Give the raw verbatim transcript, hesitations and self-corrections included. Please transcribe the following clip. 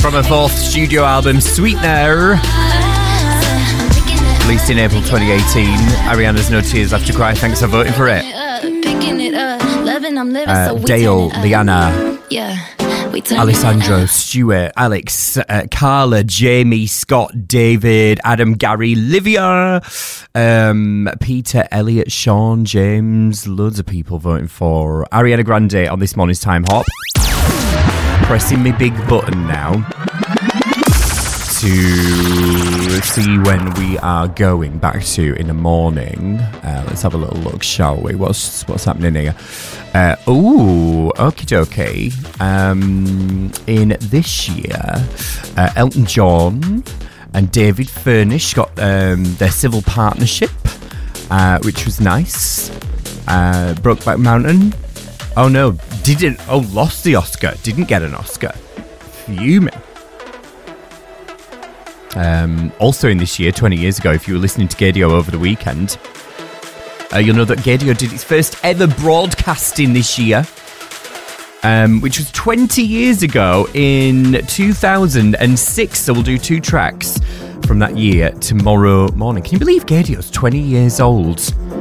from her fourth studio album, Sweetener. Released in April twenty eighteen. Ariana's No Tears Left to Cry. Thanks for voting for it. Uh, Dale, Liana, Alessandro, Stuart, Alex, uh, Carla, Jamie, Scott, David, Adam, Gary, Livia, um, Peter, Elliot, Sean, James. Loads of people voting for Ariana Grande on this morning's Time Hop. Pressing my big button now to see when we are going back to in the morning. Uh, let's have a little look, shall we? What's what's happening here? Uh, ooh, okie dokie. Um, in this year, uh, Elton John and David Furnish got um, their civil partnership, uh, which was nice. Uh, Brokeback Mountain. Oh no, didn't. Oh, lost the Oscar. Didn't get an Oscar. Fuming. Um, also in this year, twenty years ago, if you were listening to Gaydio over the weekend, uh, you'll know that Gaydio did its first ever broadcasting this year, um, which was twenty years ago in two thousand six. So we'll do two tracks from that year tomorrow morning. Can you believe Gaydio's twenty years old?